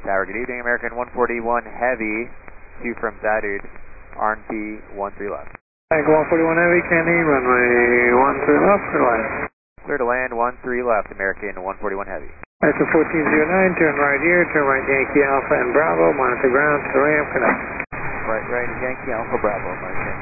Tower, good evening, American 141 Heavy, 2 from Saturd, RNP 13 left. American 141 Heavy, Candy, runway 13 left, clear to land. Clear to land, 13 left, American 141 Heavy. That's a 1409, turn right here, turn right Yankee Alpha and Bravo, monitor ground to the ramp, connect. Right, Yankee Alpha Bravo, monitor.